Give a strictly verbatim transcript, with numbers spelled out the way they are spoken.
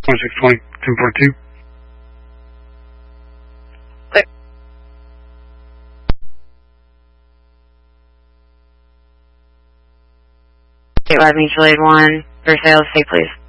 twenty-six twenty, ten forty-two. Clear. State Wide Mutual Aid one, for sales, stay please.